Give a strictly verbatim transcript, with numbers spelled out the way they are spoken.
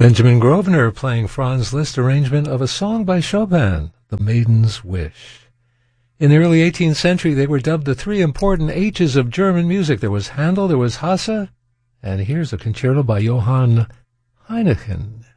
Benjamin Grosvenor playing Franz Liszt arrangement of a song by Chopin, The Maiden's Wish. In the early eighteenth century, they were dubbed the three important H's of German music. There was Handel, there was Hasse, and here's a concerto by Johann Heineken.